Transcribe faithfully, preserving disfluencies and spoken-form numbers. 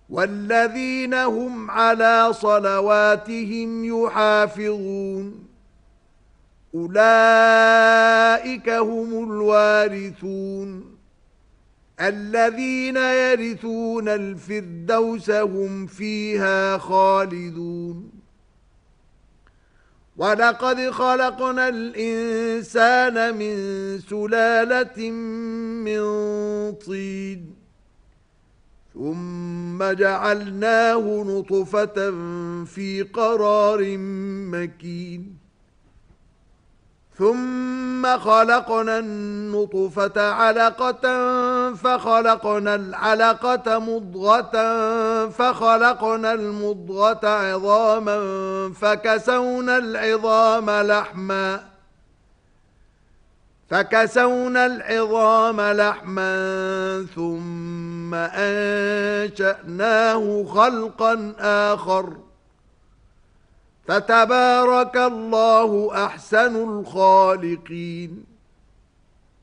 والذين هم على صلواتهم يحافظون أولئك هم الوارثون الذين يرثون الفردوس هم فيها خالدون ولقد خلقنا الإنسان من سلالة من طين ثم جعلناه نطفة في قرار مكين ثم خلقنا النطفة علقة فخلقنا العلقة مضغة فخلقنا المضغة عظاما فكسونا العظام لحما فكسونا العظام لحما ثم أنشأناه خلقا آخر فتبارك الله أحسن الخالقين